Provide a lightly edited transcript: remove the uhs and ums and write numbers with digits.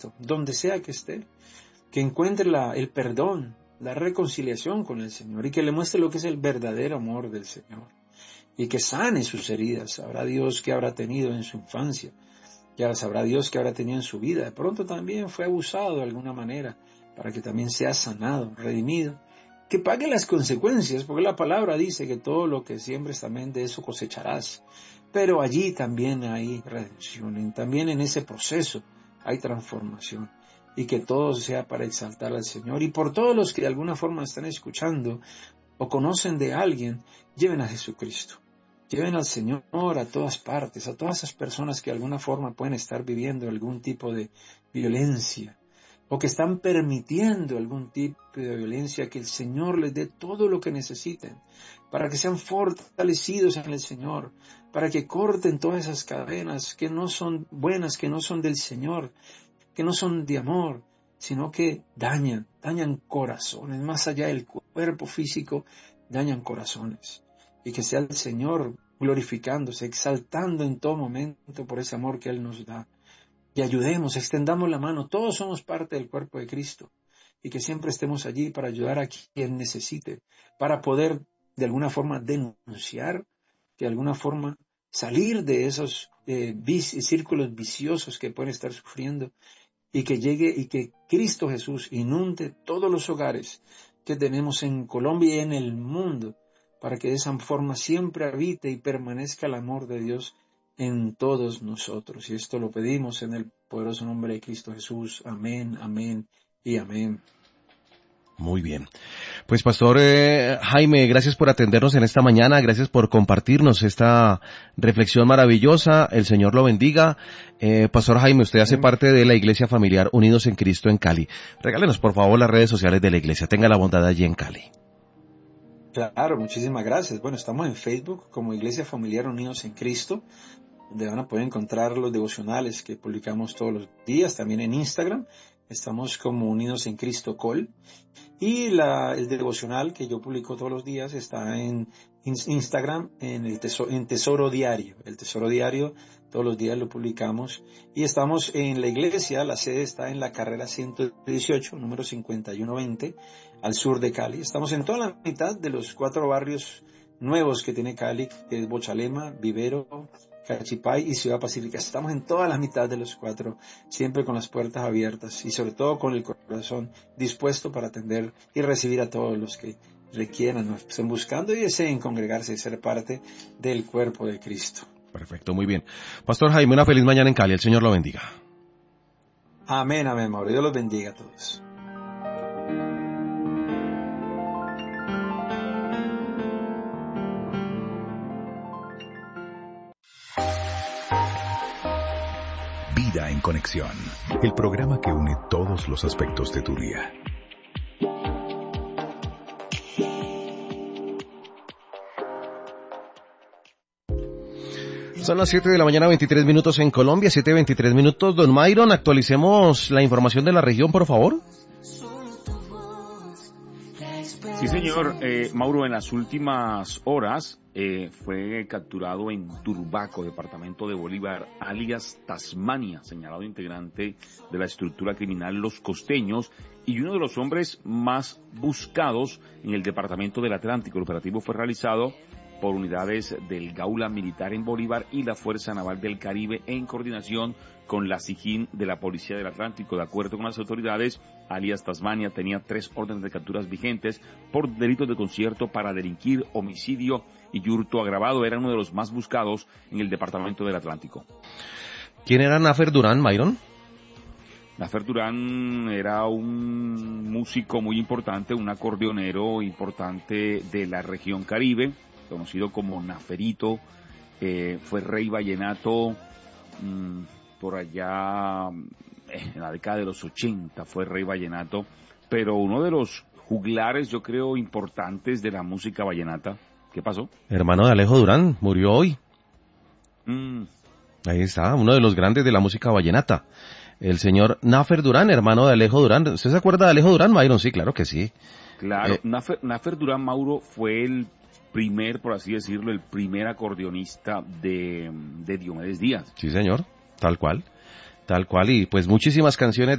donde sea que esté, que encuentre el perdón, la reconciliación con el Señor y que le muestre lo que es el verdadero amor del Señor y que sane sus heridas. Sabrá Dios qué habrá tenido en su infancia, ya sabrá Dios qué habrá tenido en su vida. De pronto también fue abusado de alguna manera para que también sea sanado, redimido, que pague las consecuencias, porque la palabra dice que todo lo que siembres también de eso cosecharás. Pero allí también hay redención, también en ese proceso hay transformación, y que todo sea para exaltar al Señor. Y por todos los que de alguna forma están escuchando o conocen de alguien, lleven a Jesucristo, lleven al Señor a todas partes, a todas esas personas que de alguna forma pueden estar viviendo algún tipo de violencia, o que están permitiendo algún tipo de violencia, que el Señor les dé todo lo que necesiten, para que sean fortalecidos en el Señor, para que corten todas esas cadenas que no son buenas, que no son del Señor, que no son de amor, sino que dañan corazones, más allá del cuerpo físico, dañan corazones. Y que sea el Señor glorificándose, exaltando en todo momento por ese amor que Él nos da. Y ayudemos, extendamos la mano, todos somos parte del cuerpo de Cristo, y que siempre estemos allí para ayudar a quien necesite, para poder de alguna forma denunciar, de alguna forma salir de esos círculos viciosos que pueden estar sufriendo, y que llegue y que Cristo Jesús inunde todos los hogares que tenemos en Colombia y en el mundo, para que de esa forma siempre habite y permanezca el amor de Dios en todos nosotros. Y esto lo pedimos en el poderoso nombre de Cristo Jesús. Amén, amén y amén. Muy bien. Pues Pastor Jaime, gracias por atendernos en esta mañana, gracias por compartirnos esta reflexión maravillosa, el Señor lo bendiga. Pastor Jaime, usted hace parte de la Iglesia Familiar Unidos en Cristo en Cali. Regálenos por favor las redes sociales de la iglesia, tenga la bondad allí en Cali. Claro, muchísimas gracias. Bueno, estamos en Facebook como Iglesia Familiar Unidos en Cristo, donde van a poder encontrar los devocionales que publicamos todos los días. También en Instagram estamos como Unidos en Cristo Col. Y el devocional que yo publico todos los días está en Instagram, en Tesoro Diario. El Tesoro Diario todos los días lo publicamos. Y estamos en la iglesia, la sede está en la carrera 118, número 5120, al sur de Cali. Estamos en toda la mitad de los 4 barrios nuevos que tiene Cali, que es Bochalema, Vivero, Cachipay y Ciudad Pacífica. Estamos en toda la mitad de los 4, siempre con las puertas abiertas y sobre todo con el corazón dispuesto para atender y recibir a todos los que requieran, nos estén buscando y deseen congregarse y ser parte del cuerpo de Cristo. Perfecto, muy bien. Pastor Jaime, una feliz mañana en Cali, el Señor lo bendiga. Amén, amén, Mauro. Dios los bendiga a todos. Vida en Conexión, el programa que une todos los aspectos de tu día. Son las 7 de la mañana, 23 minutos en Colombia, 7:23 minutos. Don Myron, actualicemos la información de la región, por favor. Sí, señor. Mauro, en las últimas horas fue capturado en Turbaco, departamento de Bolívar, alias Tasmania, señalado integrante de la estructura criminal Los Costeños y uno de los hombres más buscados en el departamento del Atlántico. El operativo fue realizado por unidades del Gaula Militar en Bolívar y la Fuerza Naval del Caribe en coordinación con la SIJIN de la Policía del Atlántico. De acuerdo con las autoridades, alias Tasmania tenía 3 órdenes de capturas vigentes por delitos de concierto para delinquir, homicidio y hurto agravado. Era uno de los más buscados en el departamento del Atlántico. ¿Quién era Nafer Durán, Myron? Nafer Durán era un músico muy importante, un acordeonero importante de la región Caribe, conocido como Naferito. Fue rey vallenato por allá en la década de los 80, fue rey vallenato, pero uno de los juglares, yo creo, importantes de la música vallenata. ¿Qué pasó? Hermano de Alejo Durán, murió hoy. Ahí está, uno de los grandes de la música vallenata. El señor Nafer Durán, hermano de Alejo Durán. ¿Usted se acuerda de Alejo Durán, Myron? Sí, claro que sí. Claro, Nafer Durán, Mauro, fue el primer, por así decirlo, el primer acordeonista de Diomedes Díaz. Sí, señor, tal cual, y pues muchísimas canciones